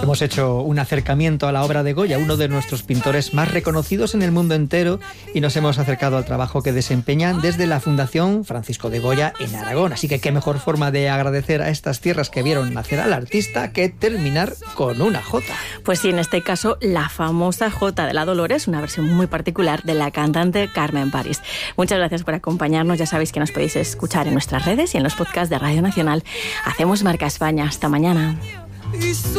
Hemos hecho un acercamiento a la obra de Goya, uno de nuestros pintores más reconocidos en el mundo entero, y nos hemos acercado al trabajo que desempeñan desde la Fundación Francisco de Goya en Aragón. Así que qué mejor forma de agradecer a estas tierras que vieron nacer al artista que terminar con una jota. Pues sí, en este caso la famosa Jota de la Dolores, una versión muy particular de la cantante Carmen París. Muchas gracias por acompañarnos. Ya sabéis que nos podéis escuchar en nuestras redes y en los podcasts de Radio Nacional. Hacemos Marca España. Hasta mañana.